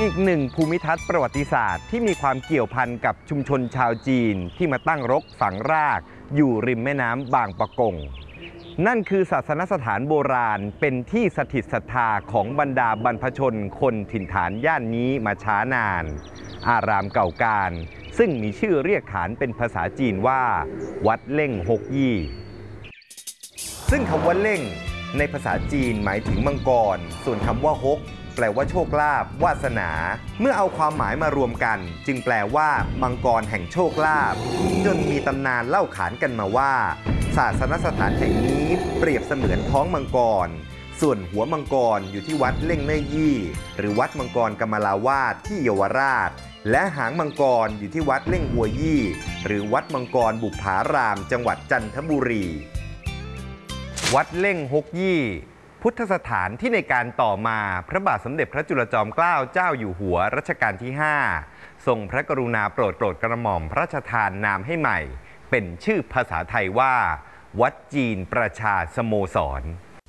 อีกหนึ่งภูมิทัศน์ประวัติศาสตร์ที่มีความเกี่ยวพันกับชุมชนชาวจีนที่มาตั้งรกฝังรากอยู่ริมแม่น้ำบางปะกงนั่นคือศาสนสถานโบราณเป็นที่สถิตศรัทธาของบรรดาบรรพชนคนถิ่นฐานย่านนี้มาช้านานอารามเก่าการซึ่งมีชื่อเรียกขานเป็นภาษาจีนว่าวัดเล่งฮกยี่ซึ่งคำว่าเล่งในภาษาจีนหมายถึงมังกรส่วนคำว่าฮกแปลว่าโชคลาภวาสนาเมื่อเอาความหมายมารวมกันจึงแปลว่ามังกรแห่งโชคลาภจนมีตำนานเล่าขานกันมาว่าศาสนสถานแห่งนี้เปรียบเสมือนท้องมังกรส่วนหัวมังกรอยู่ที่วัดเล่งเน่ยยี่หรือวัดมังกรกมลาวาสที่เยาวราชและหางมังกรอยู่ที่วัดเล่งหัวยี่หรือวัดมังกรบุปผารามจังหวัดจันทบุรีวัดเล่งฮกยี่พุทธสถานที่ในการต่อมาพระบาทสมเด็จพระจุลจอมเกล้าเจ้าอยู่หัวรัชกาลที่ 5ทรงพระกรุณาโปรดกระหม่อมพระราชทานนามให้ใหม่เป็นชื่อภาษาไทยว่าวัดจีนประชาสโมสร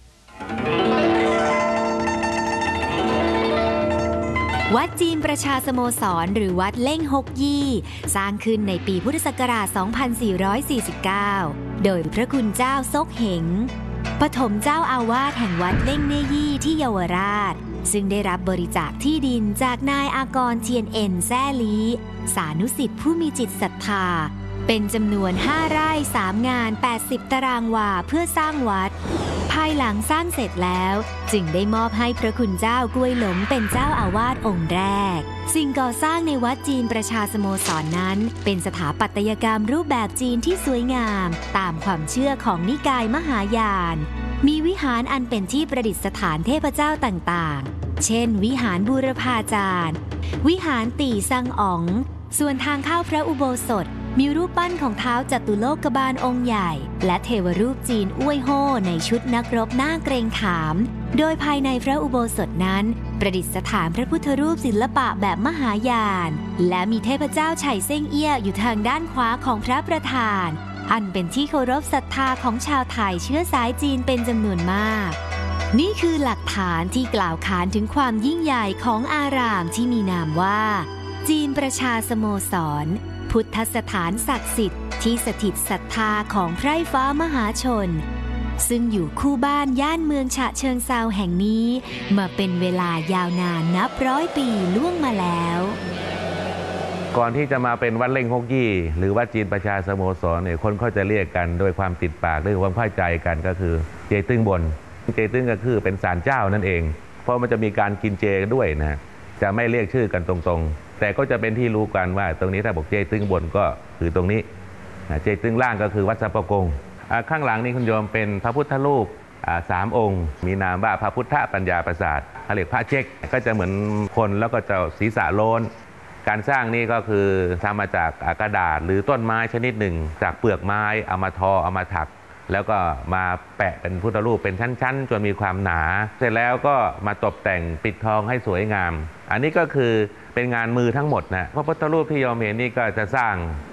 วัดจีนประชาสโมสรหรือวัดเล่งฮกยี่สร้างขึ้นในปีพุทธศักราช 2449 โดยพระคุณเจ้าซกเหงปฐมเจ้าอาวาสแห่งวัดเล่งเน่ยยี่ที่เยาวราชซึ่งได้รับบริจาคที่ดินจากนายอากรเทียนเอ็นแซ่ลีสานุสิทธิผู้มีจิตศรัทธาเป็นจำนวน5 ไร่ 3 งาน 80 ตารางวาเพื่อสร้างวัดภายหลังสร้างเสร็จแล้วจึงได้มอบให้พระคุณเจ้ากล้วยหลงเป็นเจ้าอาวาสองค์แรกสิ่งก่อสร้างในวัดจีนประชาสโมสรนั้นเป็นสถาปัตยกรรมรูปแบบจีนที่สวยงามตามความเชื่อของนิกายมหายานมีวิหารอันเป็นที่ประดิษฐานเทพเจ้าต่างๆเช่นวิหารบูรพาจารย์วิหารตี่ซังอ๋องส่วนทางเข้าพระอุโบสถมีรูปปั้นของท้าวจตุโลกบาลองค์ใหญ่และเทวรูปจีนอ้วยโฮ่ในชุดนักรบหน้าเกรงขามโดยภายในพระอุโบสถนั้นประดิษฐานพระพุทธรูปศิลปะแบบมหายานและมีเทพเจ้าไฉเซ้งเอี้ยอยู่ทางด้านขวาของพระประธานอันเป็นที่เคารพศรัทธาของชาวไทยเชื้อสายจีนเป็นจำนวนมากนี่คือหลักฐานที่กล่าวขานถึงความยิ่งใหญ่ของอารามที่มีนามว่าจีนประชาสโมสรพุทธสถานศักดิ์สิทธิ์ที่สถิตศรัทธาของไพร่ฟ้ามหาชนซึ่งอยู่คู่บ้านย่านเมืองฉะเชิงเทราแห่งนี้มาเป็นเวลายาวนานนับ100 ปีล่วงมาแล้วก่อนที่จะมาเป็นวัดเล่งฮกยี่หรือวัดจีนประชาสโมสรเนี่ยคนเขาจะเรียกกันโดยความติดปากหรือความเข้าใจกันก็คือเจตึ้งบนเจตึ้งก็คือเป็นศาลเจ้านั่นเองเพราะมันจะมีการกินเจด้วยนะจะไม่เรียกชื่อกันตรงๆแต่ก็จะเป็นที่รู้กันว่าตรงนี้ถ้าบอกเจตึ้งบนก็คือตรงนี้เจตึ้งล่างก็คือวัดสัปปะกงข้างหลังนี้คุณโยมเป็นพระพุทธรูป3 องค์มีนามว่าพระพุทธปัญญาประสาทเขาเรียกพระเจ๊กก็จะเหมือนคนแล้วก็จะศีรษะโล้นการสร้างนี่ก็คือทำมาจากกระดาษหรือต้นไม้ชนิดหนึ่งจากเปลือกไม้เอามาทอเอามาถักแล้วก็มาแปะเป็นพุทธรูปเป็นชั้นๆจนมีความหนาเสร็จแล้วก็มาตกแต่งปิดทองให้สวยงามอันนี้ก็คือเป็นงานมือทั้งหมดนะพระพุทธรูปที่โยมเห็นนี่ก็จะสร้าง